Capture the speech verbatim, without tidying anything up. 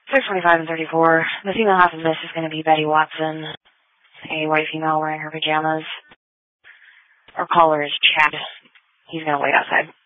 six twenty-five and thirty-four. The female half of this is going to be Betty Watson, a white female wearing her pajamas. Our caller is Chad. He's going to wait outside.